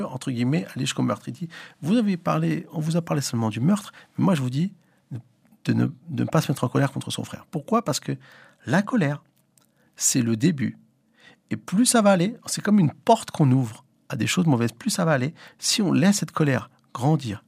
entre guillemets, aller jusqu'au meurtre. Il dit, on vous a parlé seulement du meurtre, mais moi je vous dis de ne pas se mettre en colère contre son frère. Pourquoi ? Parce que la colère, c'est le début. Et plus ça va aller, c'est comme une porte qu'on ouvre à des choses mauvaises, plus ça va aller. Si on laisse cette colère grandir,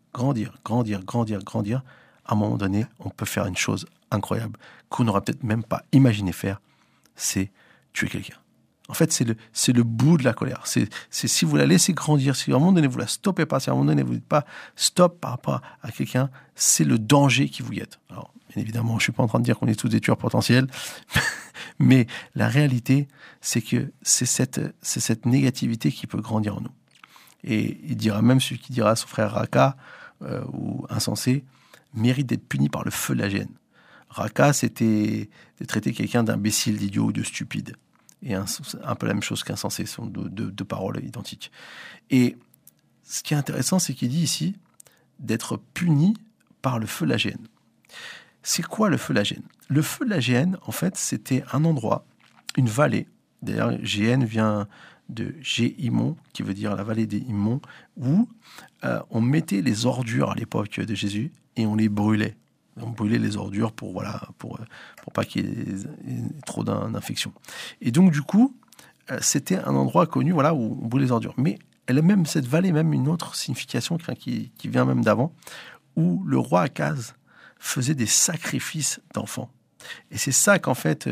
à un moment donné, on peut faire une chose incroyable qu'on n'aurait peut-être même pas imaginé faire, c'est tuer quelqu'un. En fait, c'est le bout de la colère. C'est si vous la laissez grandir, si à un moment donné vous la stoppez pas, si à un moment donné vous ne dites pas stop par rapport à quelqu'un, c'est le danger qui vous guette. Alors, bien évidemment, je suis pas en train de dire qu'on est tous des tueurs potentiels, mais la réalité, c'est que c'est cette négativité qui peut grandir en nous. Et il dira même celui qui dira à son frère Raka ou insensé, mérite d'être puni par le feu de la gêne. Raka, c'était de traiter quelqu'un d'imbécile, d'idiot ou de stupide. Et un peu la même chose qu'insensé, ce sont deux paroles identiques. Et ce qui est intéressant, c'est qu'il dit ici d'être puni par le feu de la géhenne. C'est quoi le feu de la géhenne ? Le feu de la géhenne, en fait, c'était un endroit, une vallée. D'ailleurs, géhenne vient de Géhimon, qui veut dire la vallée des Himmons, où on mettait les ordures à l'époque de Jésus et on les brûlait. On brûlait les ordures pour pas qu'il y ait trop d'infection. Et donc, du coup, c'était un endroit connu où on brûlait les ordures. Mais elle a même, cette vallée, même une autre signification qui vient même d'avant, où le roi Akaz faisait des sacrifices d'enfants. Et c'est ça qu'en fait,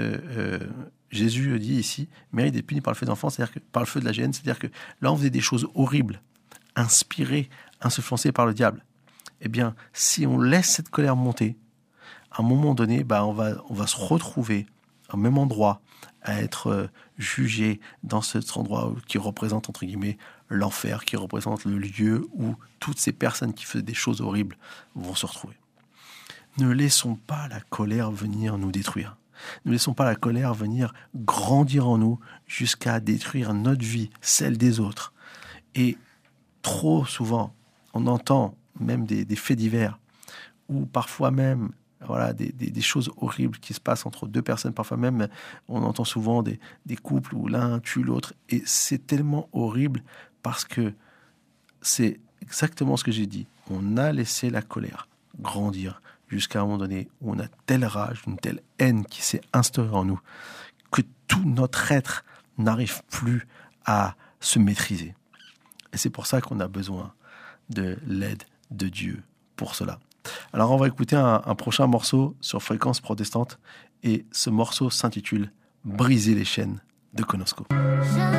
Jésus dit ici, mérite d'être puni par le feu d'enfants, c'est-à-dire que par le feu de la géhenne, c'est-à-dire que là, on faisait des choses horribles, inspirées, influencées par le diable. Eh bien, si on laisse cette colère monter, à un moment donné, on va se retrouver au même endroit, à être jugé dans cet endroit qui représente, entre guillemets, l'enfer, qui représente le lieu où toutes ces personnes qui faisaient des choses horribles vont se retrouver. Ne laissons pas la colère venir nous détruire. Ne laissons pas la colère venir grandir en nous jusqu'à détruire notre vie, celle des autres. Et trop souvent, on entend même des faits divers, ou parfois même des choses horribles qui se passent entre deux personnes. Parfois même, on entend souvent des couples où l'un tue l'autre. Et c'est tellement horrible parce que c'est exactement ce que j'ai dit. On a laissé la colère grandir jusqu'à un moment donné où on a telle rage, une telle haine qui s'est instaurée en nous que tout notre être n'arrive plus à se maîtriser. Et c'est pour ça qu'on a besoin de l'aide de Dieu pour cela. Alors on va écouter un prochain morceau sur Fréquence Protestante et ce morceau s'intitule « Briser les chaînes » de Konosko.